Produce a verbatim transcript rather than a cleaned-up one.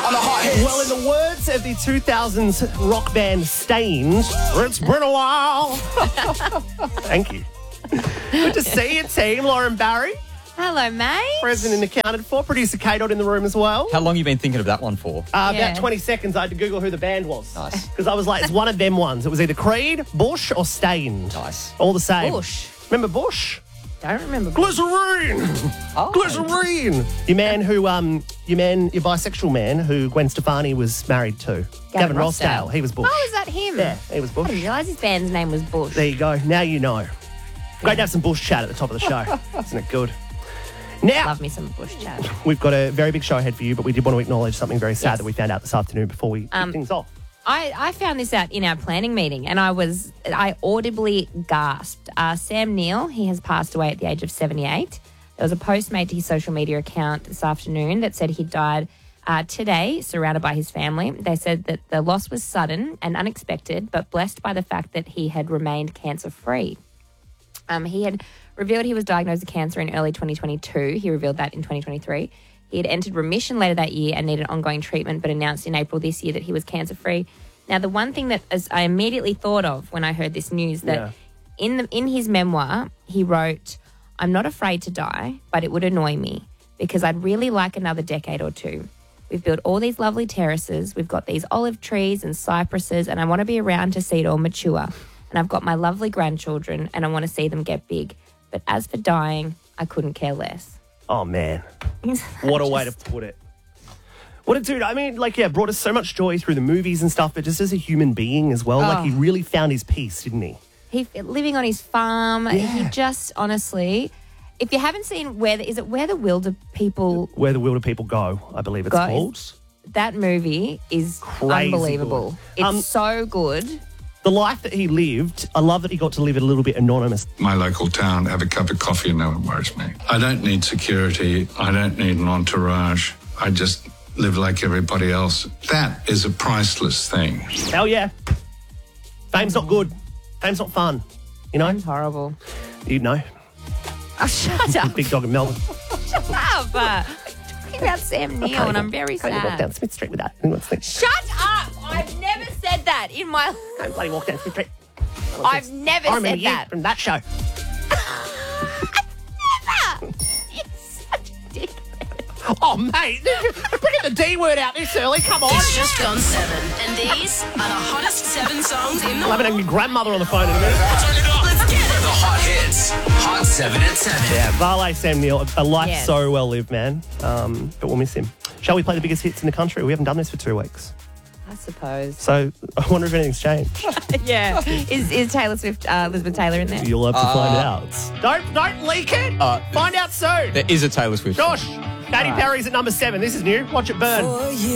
on the hot hits. Well, in the words of the two thousands rock band Stained, it's been a while. Thank you. Good to see you, team. Lauren Barry, Hello, mate. present and accounted for. Producer Kate in the room as well. How long have you been thinking of that one for? Uh, Yeah. About twenty seconds, I had to Google who the band was. Nice. Because I was like, it's one of them ones. It was either Creed, Bush, or Stained. Nice. All the same. Bush. Remember Bush? Don't remember. Glycerine! Oh. Glycerine! Your man who, um, your man, your bisexual man who Gwen Stefani was married to. Gavin, Rossdale. He was Bush. Oh, is that him? Yeah, he was I Bush. didn't realise his band's name was Bush. There you go. Now you know. Great to have some Bush chat at the top of the show. Isn't it good? Now, Love me some Bush chat. we've got a very big show ahead for you, but we did want to acknowledge something very sad Yes. that we found out this afternoon before we Um, kick things off. I, I found this out in our planning meeting and I was, I audibly gasped. Uh, Sam Neill, he has passed away at the age of seventy-eight. There was a post made to his social media account this afternoon that said he died uh, today, surrounded by his family. They said that the loss was sudden and unexpected, but blessed by the fact that he had remained cancer-free. Um, he had revealed he was diagnosed with cancer in early twenty twenty-two. He revealed that in twenty twenty-three. He had entered remission later that year and needed ongoing treatment, but announced in April this year that he was cancer-free. Now, the one thing that as I immediately thought of when I heard this news, that Yeah. in the in his memoir, he wrote, "I'm not afraid to die, but it would annoy me because I'd really like another decade or two. We've built all these lovely terraces. We've got these olive trees and cypresses, and I want to be around to see it all mature. And I've got my lovely grandchildren, and I want to see them get big. But as for dying, I couldn't care less." Oh, man. What a way to put it. What a dude. I mean, like, yeah, brought us so much joy through the movies and stuff, but just as a human being as well. Like, he really found his peace, didn't he? He living on his farm. He just honestly, if you haven't seen where the, is it where the Wilder people, Where the Wilder People Go, I believe it's Go. called. that movie is Crazy unbelievable. good. It's Um, so good. The life that he lived, I love that he got to live it a little bit anonymous. My local town, have a cup of coffee and no one worries me. I don't need security. I don't need an entourage. I just live like everybody else. That is a priceless thing. Hell yeah. Fame's not good. Fame's not fun. You know? It's horrible. You know. Oh, shut up. Big dog in Melbourne. Shut up. Uh, talking about Sam Neill, and I'm very Can't you walk sad. down Smith Street with that? Who wants to think? Shut up. I've never said that in my Don't bloody walk down Smith Street. I've never I remember said you that. from that show. Never. It's such a dick. Oh, mate. Bringing the D word out this early. Come on. It's just gone seven, and these are the hottest seven songs in the I'll have world. your grandmother on the phone in a minute. Let's get it. The hot hits. Hot seven at seven. Yeah, Varley Sam Neill, a life Yes. so well lived, man. Um, but we'll miss him. Shall we play the biggest hits in the country? We haven't done this for two weeks. I suppose. So I wonder if anything's changed. Yeah. Is is Taylor Swift, uh, Elizabeth Taylor in there? You'll have to Uh, find out. Don't don't leak it. Uh, find out soon. There is a Taylor Swift. Josh, Katy Perry's at number seven. This is new. Watch it burn.